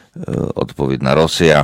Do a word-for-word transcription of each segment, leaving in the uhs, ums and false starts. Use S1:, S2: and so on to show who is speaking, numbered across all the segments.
S1: odpowiedná Rosja.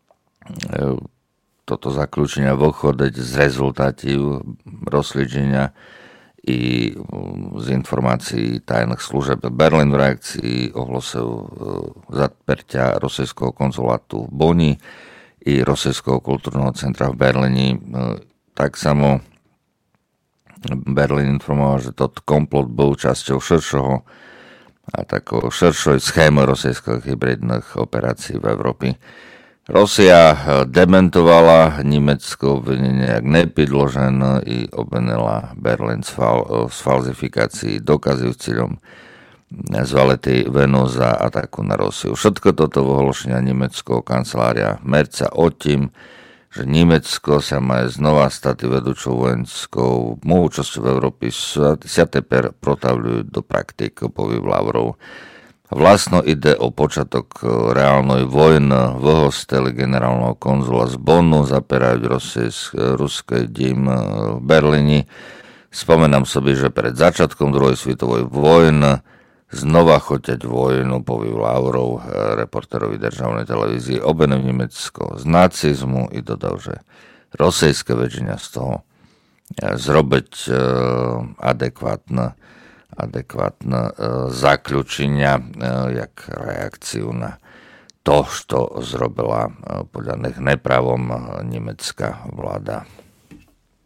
S1: Toto zaključenia vychádza z rezultatів rozsledženia i z informácií tajných služeb. Berlín v reakcii ohlasil zapertia rosijského konzulátu v Boni i Rosijského kultúrneho centra v Berlíni. Tak samo Berlín informoval, že toto komplot bol časťou širšieho a takého širšej schémy rosijských hybridných operácií v Európe. Rosia dementovala Německo obvinenie jak nepodložené i obvinila Berlín z, fal, z falzifikácií dokazov s cieľom zvalety venu za ataku na Rosiu. Všetko toto vyhlášenia nemeckého kancelária Merca o tým, že Německo sa má znova stať vedúčou vojenskou mohúčosťou v Európe, sa teper protavľujú do praktik, povie Lavrov. Vlastno ide o počiatok reálnej vojny. V hosteli generálneho konzula z Bonnu zaperajú ruské dím v Berlíni. Spomenám sobie, že pred začiatkom druhej svetovej vojny znova chotiať vojnu, povie Lavrov reportérovi državnej televízie, obenem Nemecko z nacizmu i dodal, že rosijské väčšina z toho zrobiť adekvátne adekvátne zaključenia jak reakciu na to, što zrobila podľa nich nepravom nemecká vláda.